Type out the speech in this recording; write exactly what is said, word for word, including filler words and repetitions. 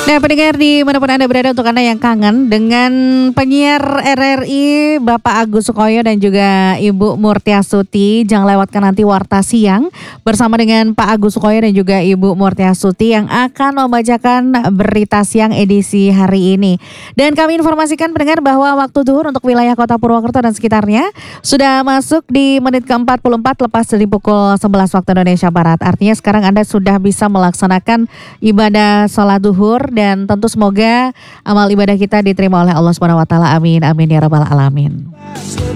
Nah, pendengar dimanapun Anda berada, untuk Anda yang kangen dengan penyiar R R I Bapak Agus Sukoyo dan juga Ibu Murtiasuti, jangan lewatkan nanti Warta Siang bersama dengan Pak Agus Sukoyo dan juga Ibu Murtiasuti yang akan membacakan berita siang edisi hari ini. Dan kami informasikan pendengar bahwa waktu zuhur untuk wilayah Kota Purwokerto dan sekitarnya sudah masuk di menit ke empat puluh empat lepas dari pukul sebelas waktu Indonesia Barat. Artinya sekarang Anda sudah bisa melaksanakan ibadah sholat zuhur. Dan tentu semoga amal ibadah kita diterima oleh Allah Subhanahu wa taala. Amin amin ya rabbal alamin.